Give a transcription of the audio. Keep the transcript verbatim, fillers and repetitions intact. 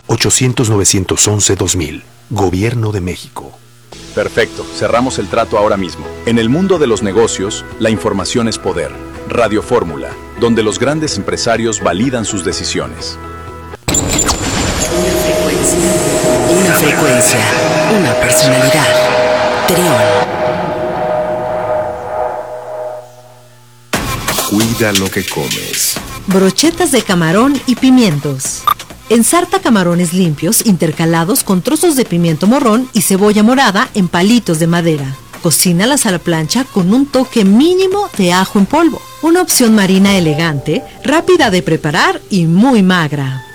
ochocientos novecientos once dos mil. Gobierno de México. Perfecto, cerramos el trato ahora mismo. En el mundo de los negocios, la información es poder. Radio Fórmula, donde los grandes empresarios validan sus decisiones. Una frecuencia, una frecuencia, una personalidad. Trión. Cuida lo que comes. Brochetas de camarón y pimientos. Ensarta camarones limpios intercalados con trozos de pimiento morrón y cebolla morada en palitos de madera. Cocínalas a la plancha con un toque mínimo de ajo en polvo. Una opción marina elegante, rápida de preparar y muy magra.